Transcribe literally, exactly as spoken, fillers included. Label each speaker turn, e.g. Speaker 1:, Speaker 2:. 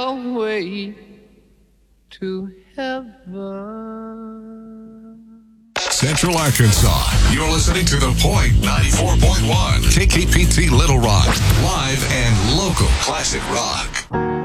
Speaker 1: away to heaven.
Speaker 2: Central Arkansas. You're listening to The Point ninety-four point one. K K P T Little Rock. Live and local classic rock.